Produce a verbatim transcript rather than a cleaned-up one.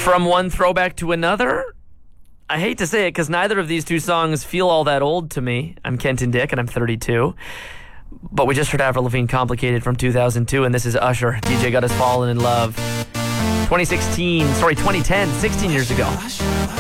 From one throwback to another, I hate to say it because neither of these two songs feel all that old to me. I'm Kenton Dick and I'm thirty-two. But we just heard Avril Lavigne Complicated from two thousand two, and this is Usher. D J Got Us Falling in Love. twenty sixteen, sorry, twenty ten, sixteen years ago.